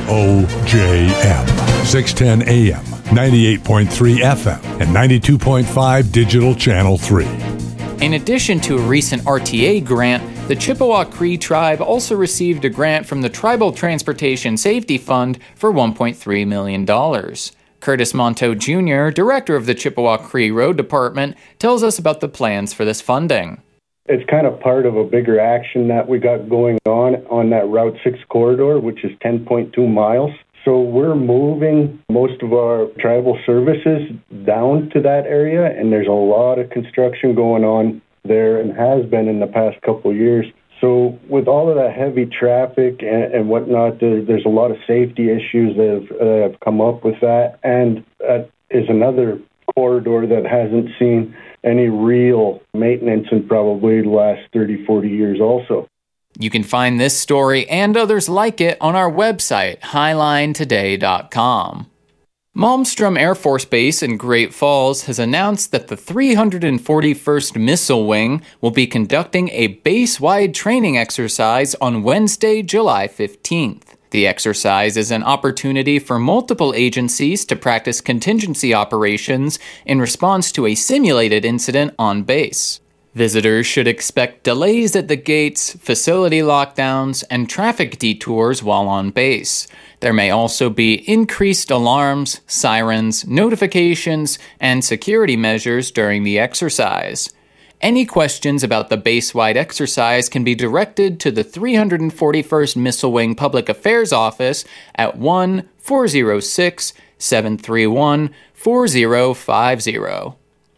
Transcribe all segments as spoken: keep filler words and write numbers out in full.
O J M, six ten A M, ninety-eight point three F M, and ninety-two point five Digital Channel three. In addition to a recent R T A grant, the Chippewa Cree Tribe also received a grant from the Tribal Transportation Safety Fund for one point three million dollars. Curtis Monteau Junior, director of the Chippewa Cree Road Department, tells us about the plans for this funding. It's kind of part of a bigger action that we got going on on that Route six corridor, which is ten point two miles. So we're moving most of our tribal services down to that area, and there's a lot of construction going on there and has been in the past couple of years. So with all of that heavy traffic and, and whatnot, there, there's a lot of safety issues that have, uh, have come up with that. And that is another corridor that hasn't seen any real maintenance in probably the last thirty, forty years also. You can find this story and others like it on our website, highline today dot com. Malmstrom Air Force Base in Great Falls has announced that the three hundred forty-first Missile Wing will be conducting a base-wide training exercise on Wednesday, July fifteenth. The exercise is an opportunity for multiple agencies to practice contingency operations in response to a simulated incident on base. Visitors should expect delays at the gates, facility lockdowns, and traffic detours while on base. There may also be increased alarms, sirens, notifications, and security measures during the exercise. Any questions about the base-wide exercise can be directed to the three hundred forty-first Missile Wing Public Affairs Office at one four zero six, seven three one, four zero five zero.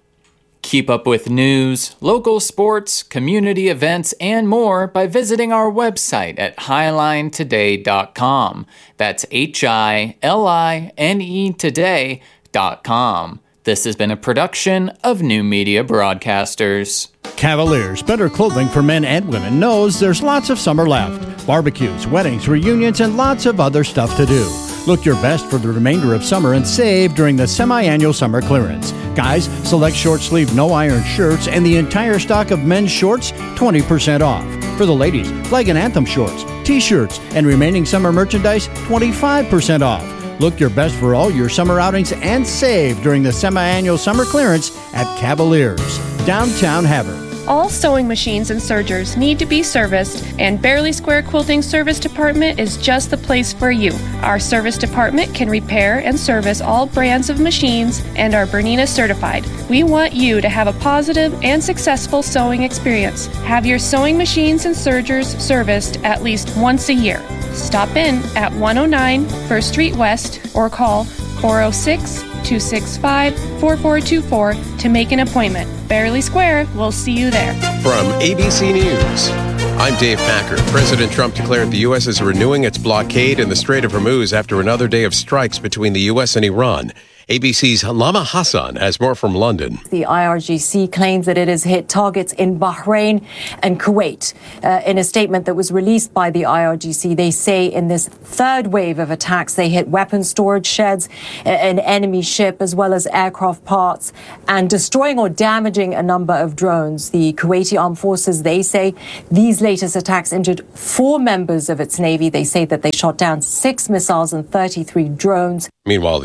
Keep up with news, local sports, community events, and more by visiting our website at highline today dot com. That's H I L I N E today dot com. This has been a production of New Media Broadcasters. Cavaliers, better clothing for men and women, knows there's lots of summer left. Barbecues, weddings, reunions, and lots of other stuff to do. Look your best for the remainder of summer and save during the semi-annual summer clearance. Guys, select short-sleeve no-iron shirts and the entire stock of men's shorts, twenty percent off. For the ladies, Flag and Anthem shorts, t-shirts, and remaining summer merchandise, twenty-five percent off. Look your best for all your summer outings and save during the semi-annual summer clearance at Cavaliers, downtown Havre. All sewing machines and sergers need to be serviced, and Barely Square Quilting Service Department is just the place for you. Our service department can repair and service all brands of machines and are Bernina certified. We want you to have a positive and successful sewing experience. Have your sewing machines and sergers serviced at least once a year. Stop in at one oh nine First Street West or call four oh six, two six five, four four two four to make an appointment. Barely Square, we'll see you there. From A B C News, I'm Dave Packer. President Trump declared the U S is renewing its blockade in the Strait of Hormuz after another day of strikes between the U S and Iran. A B C's Lama Hassan has more from London. The I R G C claims that it has hit targets in Bahrain and Kuwait. Uh, in a statement that was released by the I R G C, they say in this third wave of attacks, they hit weapon storage sheds, an enemy ship, as well as aircraft parts, and destroying or damaging a number of drones. The Kuwaiti Armed Forces, they say these latest attacks injured four members of its navy. They say that they shot down six missiles and thirty-three drones. Meanwhile,